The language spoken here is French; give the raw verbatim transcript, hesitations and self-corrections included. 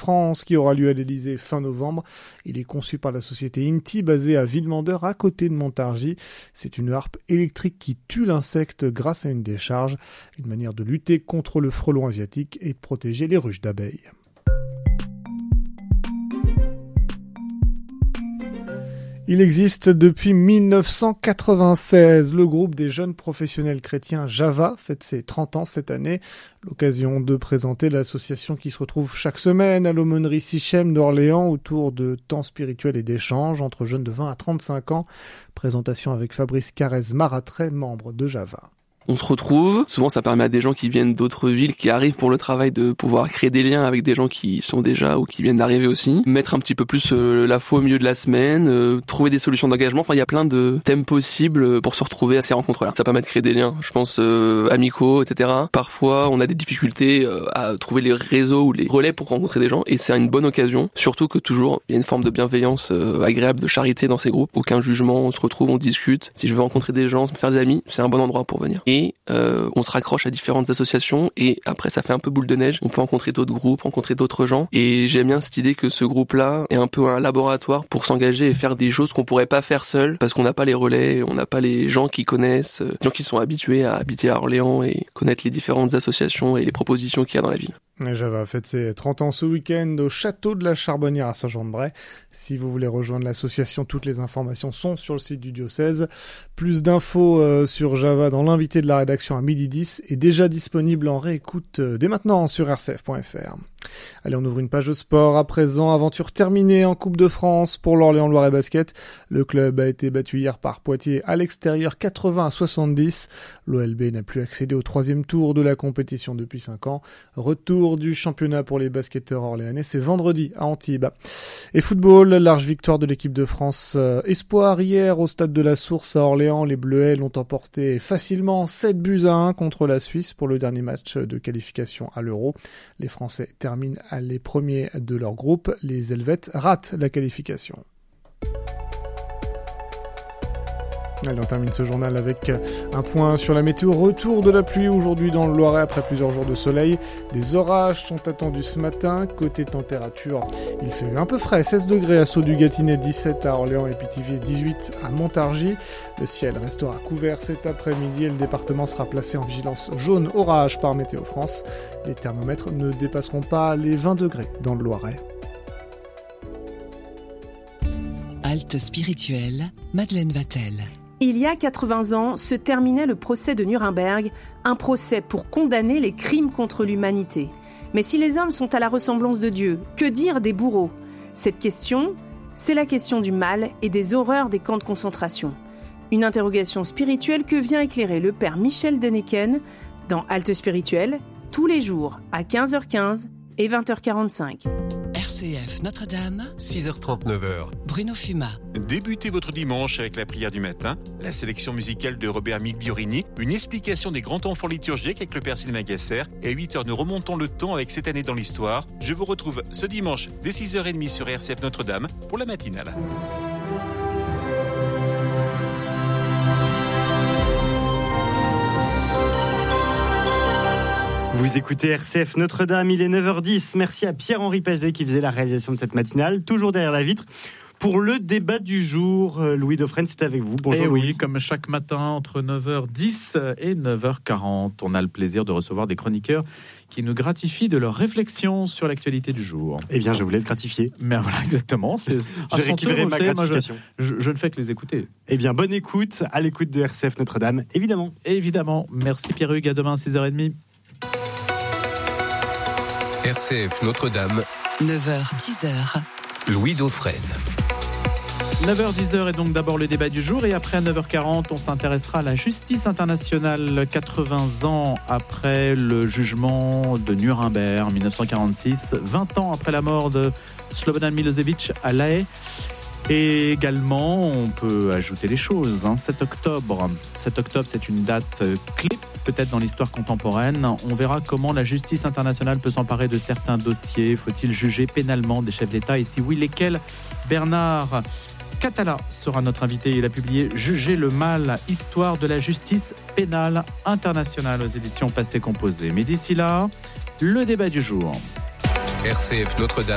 France qui aura lieu à l'Elysée fin novembre. Il est conçu par la société Inti basée à Villemandeur à côté de Montargis. C'est une harpe électrique qui tue l'insecte grâce à une décharge, une manière de lutter contre le frelon asiatique et de protéger les ruches d'abeilles. Il existe depuis dix-neuf cent quatre-vingt-seize. Le groupe des jeunes professionnels chrétiens Java fête ses trente ans cette année. L'occasion de présenter l'association qui se retrouve chaque semaine à l'aumônerie Sichem d'Orléans autour de temps spirituels et d'échanges entre jeunes de vingt à trente-cinq ans. Présentation avec Fabrice Carrez-Maratré, membre de Java. On se retrouve, souvent ça permet à des gens qui viennent d'autres villes, qui arrivent pour le travail, de pouvoir créer des liens avec des gens qui sont déjà ou qui viennent d'arriver aussi, mettre un petit peu plus euh, la foi au milieu de la semaine, euh, trouver des solutions d'engagement, enfin il y a plein de thèmes possibles pour se retrouver à ces rencontres-là. Ça permet de créer des liens, je pense euh, amicaux, et cetera. Parfois on a des difficultés euh, à trouver les réseaux ou les relais pour rencontrer des gens, et c'est une bonne occasion, surtout que toujours il y a une forme de bienveillance euh, agréable, de charité dans ces groupes, aucun jugement, on se retrouve, on discute. Si je veux rencontrer des gens, me faire des amis, c'est un bon endroit pour venir. Et Euh, on se raccroche à différentes associations et après ça fait un peu boule de neige, on peut rencontrer d'autres groupes, rencontrer d'autres gens, et j'aime bien cette idée que ce groupe-là est un peu un laboratoire pour s'engager et faire des choses qu'on pourrait pas faire seul parce qu'on n'a pas les relais, on n'a pas les gens qui connaissent, les gens qui sont habitués à habiter à Orléans et connaître les différentes associations et les propositions qu'il y a dans la ville. Java fête ses trente ans ce week-end au château de la Charbonnière à Saint-Jean-de-Bray. Si vous voulez rejoindre l'association, toutes les informations sont sur le site du diocèse. Plus d'infos euh, sur Java dans l'invité de la rédaction à midi dix est déjà disponible en réécoute euh, dès maintenant sur r c f point f r. Allez, on ouvre une page de sport à présent. Aventure terminée en Coupe de France pour l'Orléans Loiret Basket. Le club a été battu hier par Poitiers à l'extérieur quatre-vingts à soixante-dix. L'O L B n'a plus accédé au troisième tour de la compétition depuis cinq ans. Retour du championnat pour les basketteurs orléanais, c'est vendredi à Antibes. Et football, large victoire de l'équipe de France euh, Espoir hier au stade de la Source à Orléans. Les Bleuets l'ont emporté facilement sept buts à un contre la Suisse pour le dernier match de qualification à l'Euro. Les Français terminent les premiers de leur groupe. Les Helvètes ratent la qualification. Allez, on termine ce journal avec un point sur la météo. Retour de la pluie aujourd'hui dans le Loiret après plusieurs jours de soleil. Des orages sont attendus ce matin. Côté température, il fait un peu frais, seize degrés à Saut-du-Gâtinais, dix-sept à Orléans et Pithiviers, dix-huit à Montargis. Le ciel restera couvert cet après-midi et le département sera placé en vigilance jaune orage par Météo France. Les thermomètres ne dépasseront pas les vingt degrés dans le Loiret. Halte spirituelle, Madeleine Vatel. Il y a quatre-vingts ans se terminait le procès de Nuremberg, un procès pour condamner les crimes contre l'humanité. Mais si les hommes sont à la ressemblance de Dieu, que dire des bourreaux ? Cette question, c'est la question du mal et des horreurs des camps de concentration. Une interrogation spirituelle que vient éclairer le père Michel Deneken dans Halte spirituelle, tous les jours à quinze heures quinze et vingt heures quarante-cinq. R C F Notre-Dame, six heures trente, neuf heures. Bruno Fuma. Débutez votre dimanche avec la prière du matin, la sélection musicale de Robert Migliorini, une explication des grands temps forts liturgiques avec le père Sylvain Gasser, et à huit heures nous remontons le temps avec cette année dans l'histoire. Je vous retrouve ce dimanche dès six heures trente sur R C F Notre-Dame pour la matinale. Vous écoutez R C F Notre-Dame, il est neuf heures dix. Merci à Pierre-Henri Paget qui faisait la réalisation de cette matinale, toujours derrière la vitre. Pour le débat du jour, Louis Dauphren, c'est avec vous. Bonjour. Et oui, Louis. comme chaque matin, entre neuf heures dix et neuf heures quarante, on a le plaisir de recevoir des chroniqueurs qui nous gratifient de leurs réflexions sur l'actualité du jour. Eh bien, je vous laisse gratifier. Mais voilà, exactement. C'est, J'ai récupéré ma savez, gratification. Moi, je, je, je ne fais que les écouter. Eh bien, bonne écoute, à l'écoute de R C F Notre-Dame, évidemment. Évidemment. Merci Pierre-Hugues, à demain, six heures trente. R C F Notre-Dame, neuf heures dix heures. Louis Dauphren. neuf heures dix est donc d'abord le débat du jour, et après à neuf heures quarante, on s'intéressera à la justice internationale quatre-vingts ans après le jugement de Nuremberg en dix-neuf cent quarante-six, vingt ans après la mort de Slobodan Milosevic à La Haye. Et également, on peut ajouter les choses. Hein. sept octobre, sept octobre, c'est une date clé, peut-être dans l'histoire contemporaine. On verra comment la justice internationale peut s'emparer de certains dossiers. Faut-il juger pénalement des chefs d'État? Et si oui, lesquels? Bernard Catala sera notre invité. Il a publié « Juger le mal, histoire de la justice pénale internationale » aux éditions Passé Composé. Mais d'ici là, le débat du jour. R C F Notre-Dame.